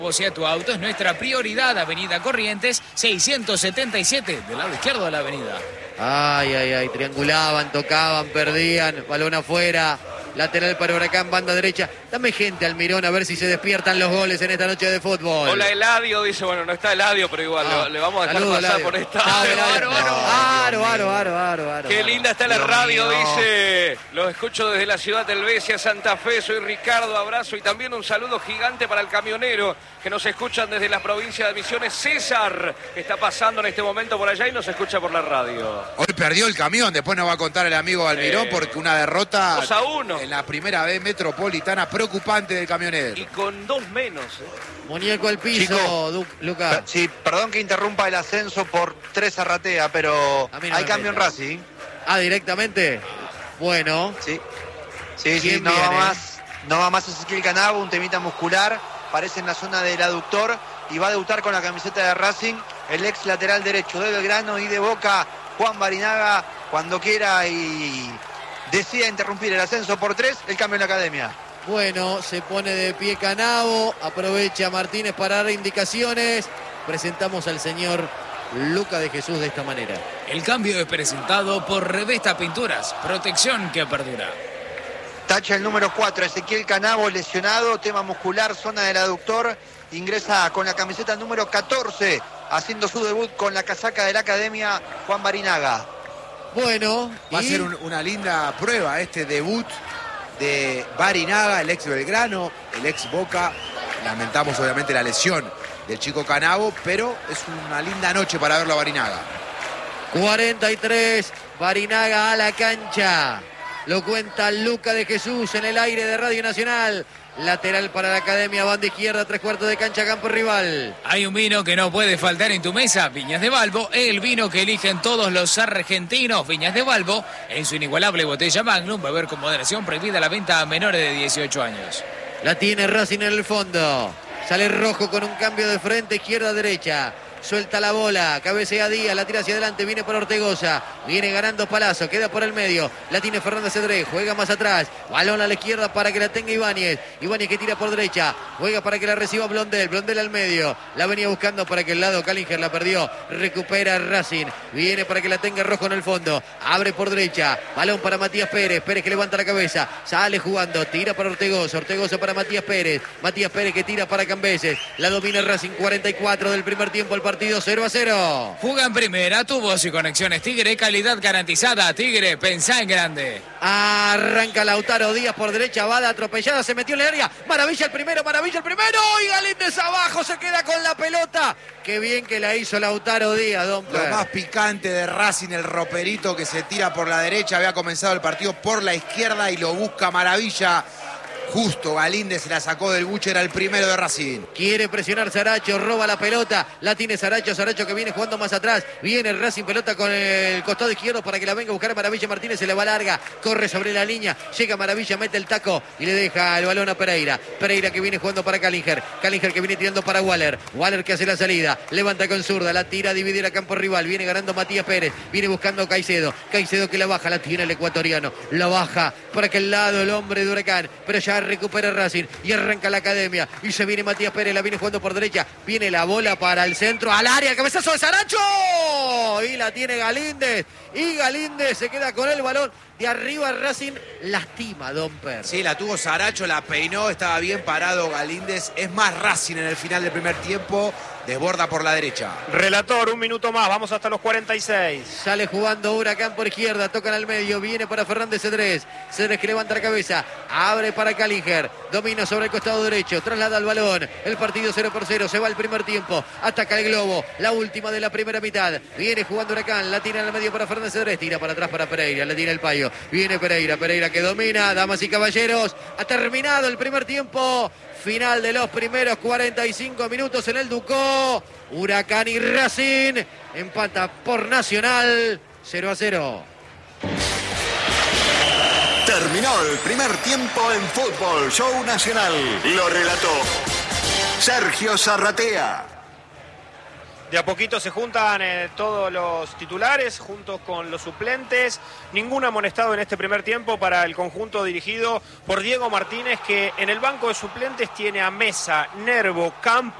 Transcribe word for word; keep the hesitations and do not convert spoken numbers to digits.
Si a tu auto es nuestra prioridad, Avenida Corrientes, seiscientos setenta y siete, del lado izquierdo de la avenida. Ay, ay, ay, triangulaban, tocaban, perdían, balón afuera, lateral para Huracán, banda derecha. Dame gente, Almirón, a ver si se despiertan los goles en esta noche de fútbol. Hola, Eladio, dice, bueno, no está Eladio, pero igual Ah, le, le vamos a dejar saludo, pasar Eladio. por esta. Chao, Eladio. Aro, aro. Aro, aro, aro, aro, aro. Qué linda está la Dios radio, mío. dice. Los escucho desde la ciudad del Besia, Santa Fe. Soy Ricardo, abrazo y también un saludo gigante para el camionero que nos escuchan desde la provincia de Misiones. César, que está pasando en este momento por allá y nos escucha por la radio. Hoy perdió el camión, después nos va a contar el amigo Almirón, Eh, porque una derrota dos a uno. en la primera vez metropolitana preocupante del camionero. Y con dos menos. ¿eh? Muñeco al piso, Chico, Du- Luca. Sí, perdón que interrumpa el ascenso por tres Arratea, pero A mí no hay me cambio en meta. Racing. Ah, directamente. Bueno, Sí, sí, sí, ¿Quién no va viene? más, no va más Ezequiel Canabo, un temita muscular, parece en la zona del aductor y va a debutar con la camiseta de Racing, el ex lateral derecho de Belgrano y de Boca, Juan Barinaga, cuando quiera y decida interrumpir el ascenso por tres, el cambio en la academia. bueno, se pone de pie Canavo, aprovecha Martínez para dar indicaciones. Presentamos al señor Luca de Jesús de esta manera. El cambio es presentado por Revesta Pinturas, protección que perdura. Tacha el número cuatro, Ezequiel Canabo lesionado, tema muscular, zona del aductor, ingresa con la camiseta número catorce, haciendo su debut con la casaca de la academia, Juan Barinaga. Bueno, Va a y ser un- una linda prueba este debut de Barinaga, el ex Belgrano, el ex Boca. Lamentamos obviamente la lesión del chico Canabo, pero es una linda noche para verlo a Barinaga. cuarenta y tres, Barinaga a la cancha. Lo cuenta Luca de Jesús en el aire de Radio Nacional. Lateral para la academia, banda izquierda, tres cuartos de cancha, campo rival. Hay un vino que no puede faltar en tu mesa, Viñas de Balbo, el vino que eligen todos los argentinos. Viñas de Balbo, en su inigualable botella Magnum, beber con moderación, prohibida la venta a menores de dieciocho años. La tiene Racing en el fondo. Sale Rojo con un cambio de frente, izquierda-derecha. Suelta la bola, cabecea Díaz, la tira hacia adelante, viene por Ortegoza, viene ganando Palazzo, queda por el medio, la tiene Fernández Cedré, juega más atrás, balón a la izquierda para que la tenga Ibáñez, Ibáñez que tira por derecha, juega para que la reciba Blondel, Blondel al medio, la venía buscando para que el lado, Callinger la perdió, recupera Racing, viene para que la tenga Rojo en el fondo, abre por derecha, balón para Matías Pérez, Pérez que levanta la cabeza, sale jugando, tira para Ortegoza, Ortegoza para Matías Pérez, Matías Pérez que tira para Cambeses, la domina Racing, cuarenta y cuatro del primer tiempo, el partido cero a cero. Juega en primera, tu voz y conexiones Tigre, calidad garantizada. Tigre, pensá en grande. Arranca Lautaro Díaz por derecha, va de atropellada, se metió en el área. Maravilla el primero, maravilla el primero. Y Galíndez abajo, se queda con la pelota. Qué bien que la hizo Lautaro Díaz, don Lo Per. más picante de Racing, el roperito que se tira por la derecha. Había comenzado el partido por la izquierda y lo busca maravilla. Justo Galíndez se la sacó del buche, era el primero de Racing. Quiere presionar Saracho, roba la pelota, la tiene Saracho, Saracho que viene jugando más atrás, viene Racing pelota con el costado izquierdo para que la venga a buscar Maravilla Martínez, se le va larga, corre sobre la línea, llega Maravilla, mete el taco y le deja el balón a Pereira, Pereira que viene jugando para Callinger, Callinger que viene tirando para Waller, Waller que hace la salida, levanta con zurda, la tira a dividir a campo rival, viene ganando Matías Pérez, viene buscando Caicedo, Caicedo que la baja, la tiene el ecuatoriano, la baja para aquel lado el hombre de Huracán, pero ya recupera Racing y arranca la academia y se viene Matías Pérez, la viene jugando por derecha, viene la bola para el centro, al área, el cabezazo de Saracho y la tiene Galíndez y Galíndez se queda con el balón de arriba. Racing lastima, don Per. Sí, la tuvo Saracho, la peinó, estaba bien parado Galíndez. Es más Racing en el final del primer tiempo, desborda por la derecha. Relator, un minuto más, vamos hasta los cuarenta y seis. Sale jugando Huracán por izquierda, tocan al medio, viene para Fernández Cedrés, Cedrés que levanta la cabeza, abre para Callinger, domina sobre el costado derecho, traslada el balón, el partido cero por cero, se va el primer tiempo, ataca el globo, la última de la primera mitad, viene jugando Huracán, la tira en el medio para Fernández Cedrés, tira para atrás para Pereira, le tira el payo, viene Pereira, Pereira que domina, damas y caballeros, ha terminado el primer tiempo, final de los primeros cuarenta y cinco minutos en el Ducó, Huracán y Racing empata por Nacional cero a cero. Terminó el primer tiempo en Fútbol Show Nacional. Lo relató Sergio Zarratea. De a poquito se juntan eh, todos los titulares juntos con los suplentes. Ningún amonestado en este primer tiempo para el conjunto dirigido por Diego Martínez, que en el banco de suplentes tiene a Mesa, Nervo, Campos